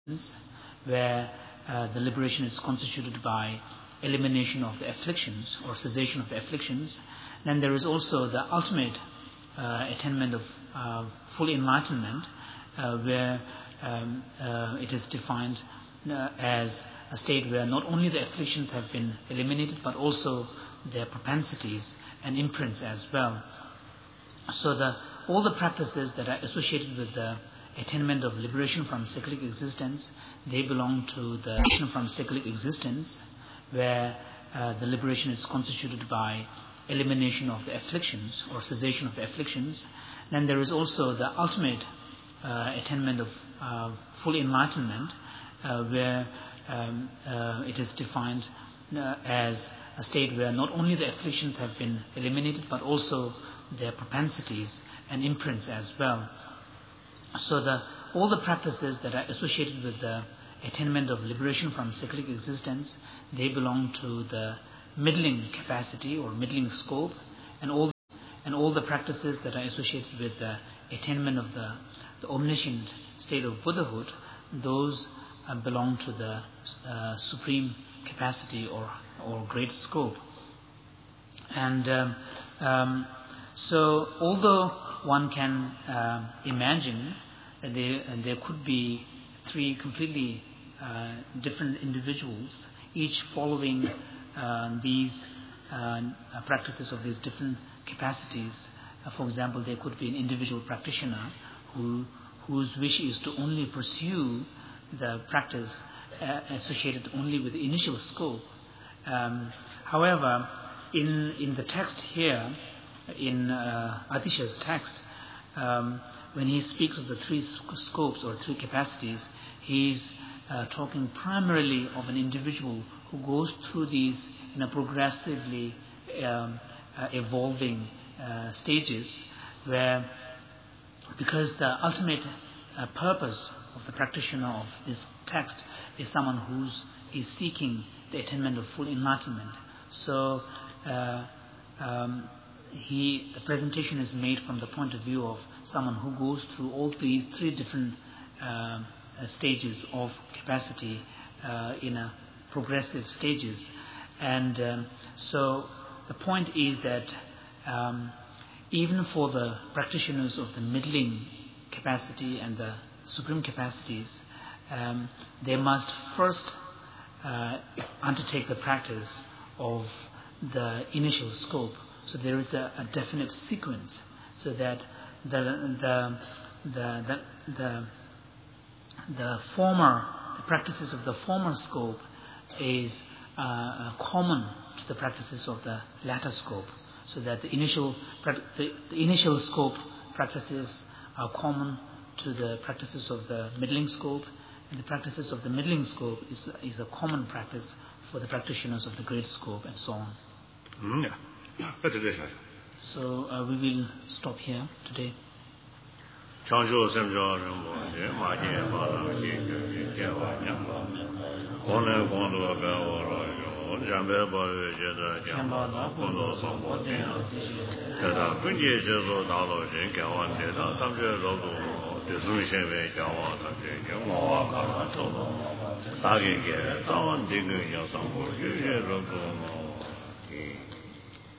where the liberation is constituted by elimination of the afflictions or cessation of the afflictions. Then there is also the ultimate attainment of full enlightenment, where it is defined as a state where not only the afflictions have been eliminated, but also their propensities and imprints as well. So all the practices that are associated with the attainment of liberation from cyclic existence, they belong to the liberation from cyclic existence, where the liberation is constituted by elimination of the afflictions or cessation of the afflictions. Then there is also the ultimate attainment of full enlightenment, where it is defined as a state where not only the afflictions have been eliminated, but also their propensities and imprints as well. So all the practices that are associated with the attainment of liberation from cyclic existence, they belong to the middling capacity or middling scope, and all the practices that are associated with the attainment of the omniscient state of Buddhahood, those belong to the supreme capacity or great scope. And so although one can imagine that there could be three completely different individuals, each following these practices of these different capacities. For example, there could be an individual practitioner whose wish is to only pursue the practice associated only with the initial scope. However, in the text here, in Atisha's text, when he speaks of the three scopes or three capacities, he's talking primarily of an individual who goes through these in a progressively evolving stages, where, because the ultimate purpose of the practitioner of this text is someone who is seeking the attainment of full enlightenment. So the presentation is made from the point of view of someone who goes through all these three different stages of capacity in a progressive stages. And so the point is that even for the practitioners of the middling capacity and the supreme capacities, they must first undertake the practice of the initial scope. So there is a definite sequence, so that the practices of the former scope is common to the practices of the latter scope, so that the initial scope practices are common to the practices of the middling scope, and the practices of the middling scope is a common practice for the practitioners of the great scope, and so on. So we will stop here today. Thank you.